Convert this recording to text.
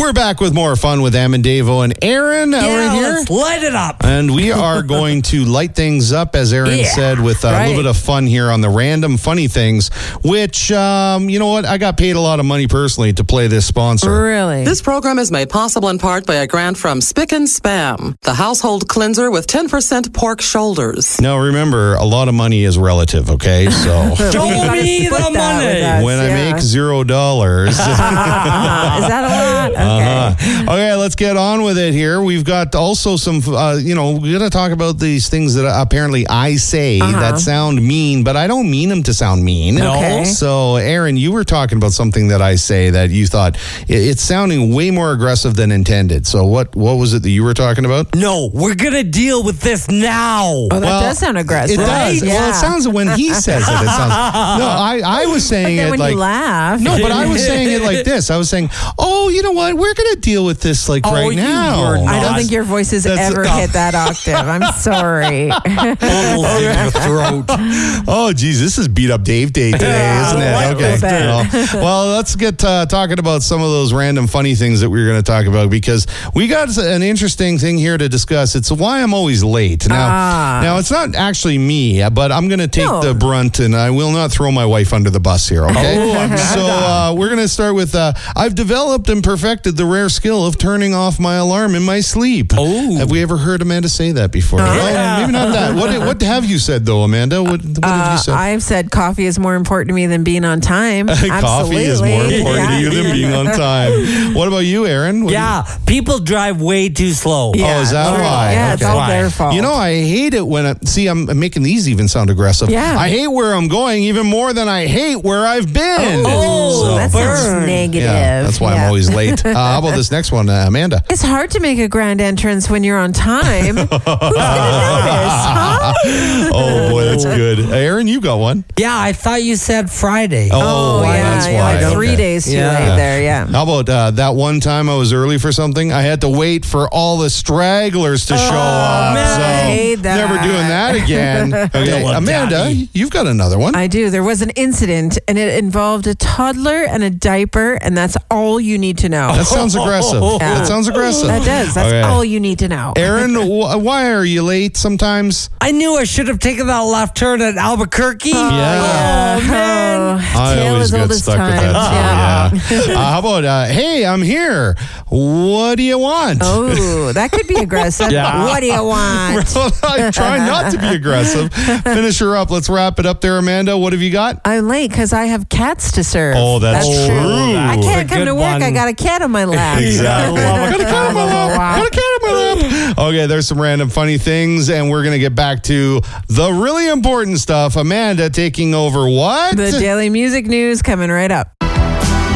We're back with more fun with Amendevo and Aaron. Yeah, here. let's light it up. And we are going to light things up, as Aaron said, with a little bit of fun here on the random funny things, which, you know what? I got paid a lot of money personally to play this sponsor. Really? This program is made possible in part by a grant from Spick and Spam, the household cleanser with 10% pork shoulders. Now, remember, a lot of money is relative, okay? So Show me the money. when I make $0. Is that a lot? Okay. Okay, let's get on with it here. We've got also some, we're going to talk about these things that apparently I say that sound mean, but I don't mean them to sound mean. Okay. So, Aaron, you were talking about something that I say that you thought it's sounding way more aggressive than intended. So what was it that you were talking about? No, we're going to deal with this now. Oh, that does sound aggressive. It does. Yeah. Well, it sounds, when he says it sounds. No, I was saying Then it when like. you laugh. No, but I was saying it like this. I was saying, oh, you know what? We're going to deal with this right you now. were not. I don't think your voice has ever hit that octave. I'm sorry. Bubbles in your throat. Oh, geez, this is Beat Up Dave Day today, isn't it? a Okay. little bit. Well, let's get talking about some of those random funny things that we're going to talk about, because we got an interesting thing here to discuss. It's why I'm always late. Now it's not actually me, but I'm going to take the brunt, and I will not throw my wife under the bus here, okay? So we're going to start with, I've developed and perfected the rare skill of turning off my alarm in my sleep. Oh. Have we ever heard Amanda say that before? Well, maybe not that. What have you said, though, Amanda? What have you said? I've said coffee is more important to me than being on time. Coffee is more important to you than being on time. What about you, Aaron? People drive way too slow. Oh, is that why? Yeah, it's all their fault. You know, I hate it when I'm making these even sound aggressive. Yeah. I hate where I'm going even more than I hate where I've been. Oh, that sounds burn. negative. Yeah, that's why I'm always late. How about this next one, Amanda? It's hard to make a grand entrance when you're on time. Who's going to notice, huh? Oh, boy, that's good. Aaron, you got one. Yeah, I thought you said Friday. Oh, that's why. Like 3 days too late there, yeah. How about that one time I was early for something? I had to wait for all the stragglers to show up. man, So I hate that. never doing that again. Okay, Amanda, you've got another one. I do. There was an incident, and it involved a toddler and a diaper, and that's all you need to know. That sounds aggressive. That sounds aggressive. That does. That's all you need to know. Aaron, why are you late sometimes? I knew I should have taken that left turn at Albuquerque. Oh, man. I Tale always as get old as stuck time. with that. Yeah. How about, hey, I'm here. What do you want? Oh, that could be aggressive. What do you want? Well, I try not to be aggressive. Finish her up. Let's wrap it up there, Amanda. What have you got? I'm late because I have cats to serve. Oh, that's true. I can't come to work. I got a cat on my lap. Exactly. I got a cat on my lap. Got a cat on my lap. Okay, there's some random funny things, and we're going to get back to the really important stuff. Amanda taking over what? The Daily Music News coming right up.